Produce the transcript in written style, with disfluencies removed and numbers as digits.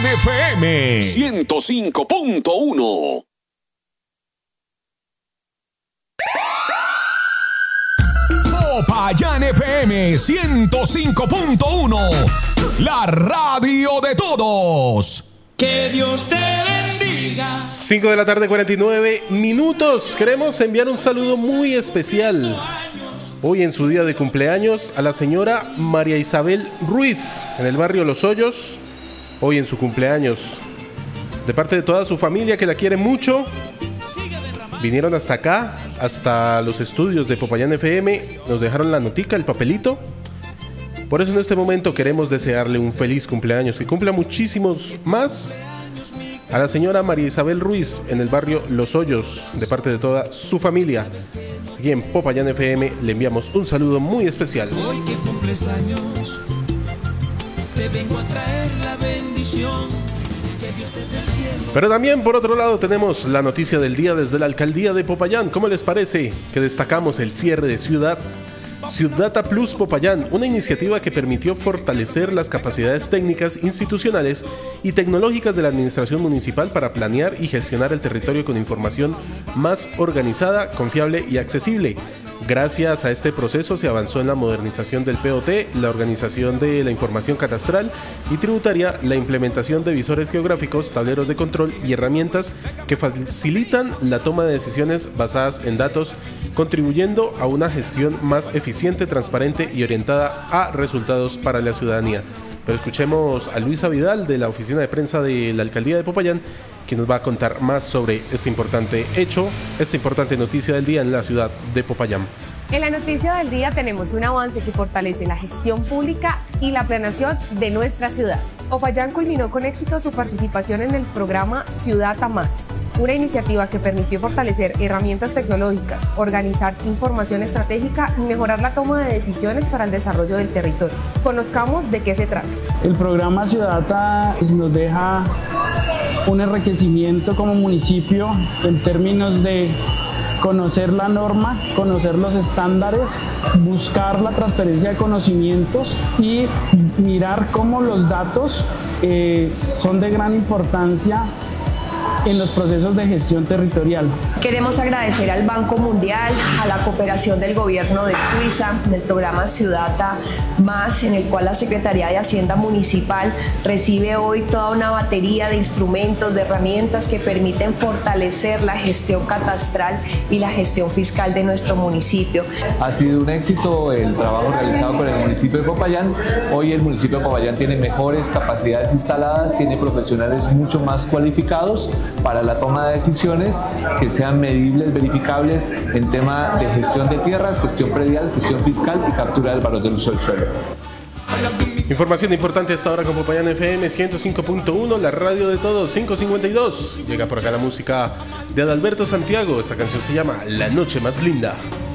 Popayán FM 105.1. Popayán FM 105.1, la radio de todos. Que Dios te bendiga. 5 de la tarde, 49 minutos. Queremos enviar un saludo muy especial hoy en su día de cumpleaños a la señora María Isabel Ruiz en el barrio Los Hoyos. Hoy en su cumpleaños, de parte de toda su familia que la quiere mucho. Vinieron hasta acá, hasta los estudios de Popayán FM, nos dejaron la notica, el papelito. Por eso en este momento queremos desearle un feliz cumpleaños, que cumpla muchísimos más. A la señora María Isabel Ruiz en el barrio Los Hoyos, de parte de toda su familia. Aquí en Popayán FM le enviamos un saludo muy especial. Hoy que cumples años, te vengo a traer la bendición. Pero también por otro lado tenemos la noticia del día desde la alcaldía de Popayán. ¿Cómo les parece que destacamos el cierre de Ciudadata Plus Popayán, una iniciativa que permitió fortalecer las capacidades técnicas, institucionales y tecnológicas de la administración municipal para planear y gestionar el territorio con información más organizada, confiable y accesible? Gracias a este proceso se avanzó en la modernización del POT, la organización de la información catastral y tributaria, la implementación de visores geográficos, tableros de control y herramientas que facilitan la toma de decisiones basadas en datos, contribuyendo a una gestión más eficiente, transparente y orientada a resultados para la ciudadanía. Pero escuchemos a Luisa Vidal de la oficina de prensa de la alcaldía de Popayán, quien nos va a contar más sobre este importante hecho, esta importante noticia del día en la ciudad de Popayán. En la noticia del día tenemos un avance que fortalece la gestión pública y la planeación de nuestra ciudad. Popayán culminó con éxito su participación en el programa Ciudadata Más, una iniciativa que permitió fortalecer herramientas tecnológicas, organizar información estratégica y mejorar la toma de decisiones para el desarrollo del territorio. Conozcamos de qué se trata. El programa Ciudadata nos deja un enriquecimiento como municipio en términos de conocer la norma, conocer los estándares, buscar la transferencia de conocimientos y mirar cómo los datos son de gran importancia en los procesos de gestión territorial. Queremos agradecer al Banco Mundial, a la cooperación del gobierno de Suiza, en el programa Ciudadata Más, en el cual la Secretaría de Hacienda Municipal recibe hoy toda una batería de instrumentos, de herramientas que permiten fortalecer la gestión catastral y la gestión fiscal de nuestro municipio. Ha sido un éxito el trabajo realizado con el municipio de Popayán. Hoy el municipio de Popayán tiene mejores capacidades instaladas, tiene profesionales mucho más cualificados para la toma de decisiones que sean medibles, verificables en tema de gestión de tierras, gestión predial, gestión fiscal y captura del valor del uso del suelo. Información importante hasta ahora con Popayán FM 105.1, la radio de todos, 5:52. Llega por acá la música de Adalberto Santiago. Esta canción se llama La Noche Más Linda.